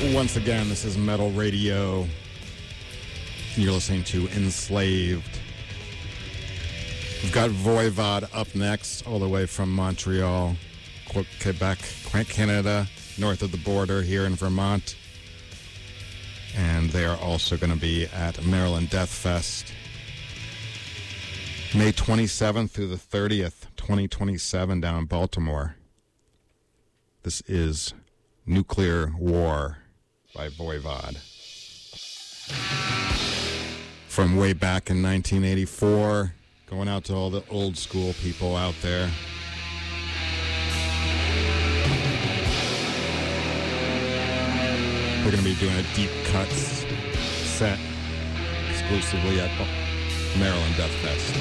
Once again, this is Metal Radio. You're listening to Enslaved. We've got Voivod up next, all the way from Montreal, Quebec, Canada, north of the border here in Vermont. And they are also going to be at Maryland Death Fest, May 27th through the 30th, 2027, down in Baltimore. This is Nuclear War by Voivod. From way back in 1984, going out to all the old school people out there. We're going to be doing a deep cuts set exclusively at Maryland Death Fest.